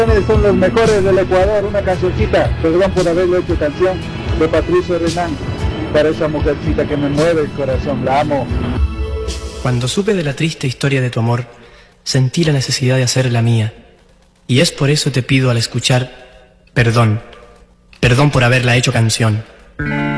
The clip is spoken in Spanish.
Son los mejores del Ecuador, una cancioncita, perdón por haberlo hecho canción, de Patricio Renán, para esa mujercita que me mueve el corazón, la amo. Cuando supe de la triste historia de tu amor, sentí la necesidad de hacer la mía, y es por eso te pido al escuchar, perdón por haberla hecho canción.